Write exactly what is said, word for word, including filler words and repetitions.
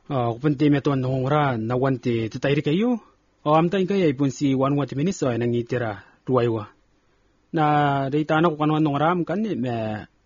Uh, kupunti meto nongra na wanti tutairi kayo. O amta inka ya ipun si one wati minis o nang itira duwaiwa. Na dayta na ko kanwan nongram kan me